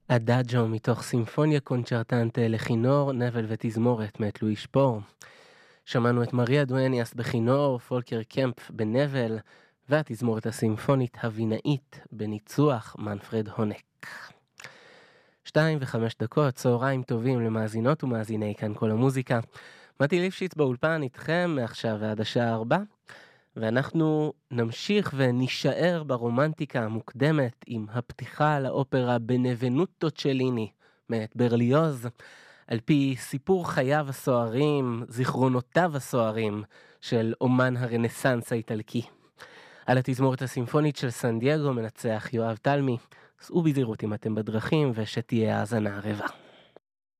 אדאג'ו מתוך סימפוניה קונצ'רטנטה לכינור, נבל ותזמורת מאת לואי שפור. שמענו את מריה דואניאס בכינור, פולקר קמפ בנבל, והתזמורת הסימפונית הווינאית בניצוח מנפרד הונק. 2:05, צהריים טובים למאזינות ומאזיני כאן כל המוזיקה. מתי ליפשיץ באולפן איתכם מעכשיו ועד השעה 4, ואנחנו נמשיך ונשאר ברומנטיקה המוקדמת עם הפתיחה לאופרה בנבנוטו צ'ליני מאת ברליוז, על פי סיפור חייו הסוערים, זיכרונותיו הסוערים של אומן הרנסנס האיטלקי. על התזמורת הסימפונית של סן דייגו מנצח יואב תלמי. סעו בזהירות אם אתם בדרכים ושתהיה האזנה ערבה.